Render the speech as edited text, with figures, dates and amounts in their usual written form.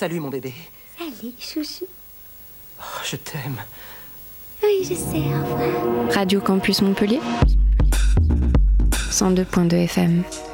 Salut, mon bébé. Salut, chouchou. Oh, je t'aime. Oui, je sais, au revoir. Radio Campus Montpellier 102.2 FM.